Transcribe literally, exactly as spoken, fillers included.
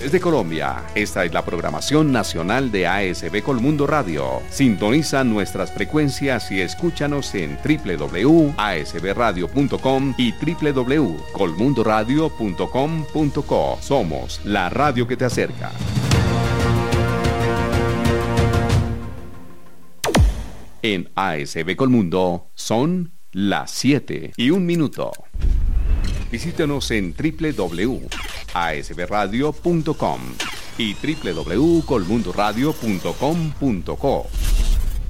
Desde Colombia, esta es la programación nacional de A S B Colmundo Radio. Sintoniza nuestras frecuencias y escúchanos en doble u doble u doble u punto a s b radio punto com y doble u doble u doble u punto colmundo radio punto com punto co. Somos la radio que te acerca. En A S B Colmundo son las siete y un minuto. Visítanos en doble u doble u doble u punto a s b radio punto com y doble u doble u doble u punto colmundo radio punto com punto co.